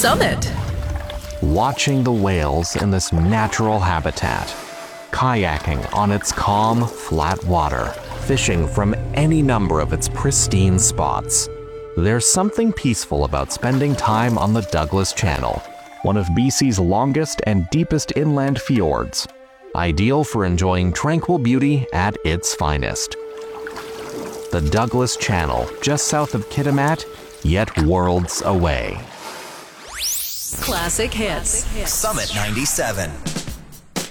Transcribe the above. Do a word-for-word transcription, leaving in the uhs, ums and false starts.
Summit. Watching the whales in this natural habitat, kayaking on its calm, flat water, fishing from any number of its pristine spots. There's something peaceful about spending time on the Douglas Channel, one of B C's longest and deepest inland fjords, ideal for enjoying tranquil beauty at its finest. The Douglas Channel, just south of Kitimat, yet worlds away. Classic hits. Summit ninety-seven.